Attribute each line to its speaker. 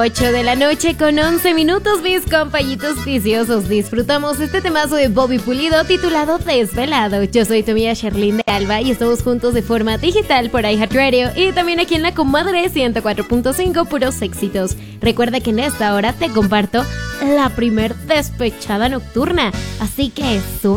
Speaker 1: 8 de la noche con 11 minutos, mis compañitos viciosos. Disfrutamos este temazo de Bobby Pulido titulado Desvelado. Yo soy tu amiga Sherlyn de Alba y estamos juntos de forma digital por iHeartRadio y también aquí en la Comadre 104.5, puros éxitos. Recuerda que en esta hora te comparto la primer despechada nocturna, así que sube